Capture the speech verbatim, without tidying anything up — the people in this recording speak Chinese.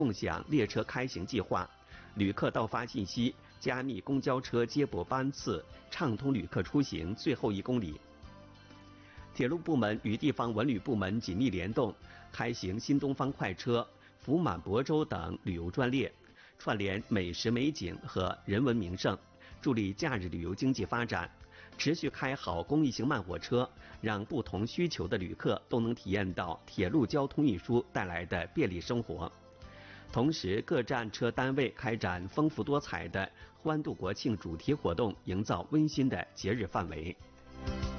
共享列车开行计划，旅客到发信息，加密公交车接驳班次，畅通旅客出行最后一公里。铁路部门与地方文旅部门紧密联动，开行新东方快车、福满亳州等旅游专列，串联美食美景和人文名胜，助力假日旅游经济发展。持续开好公益型慢火车，让不同需求的旅客都能体验到铁路交通运输带来的便利生活。同时，各站车单位开展丰富多彩的欢度国庆主题活动，营造温馨的节日氛围。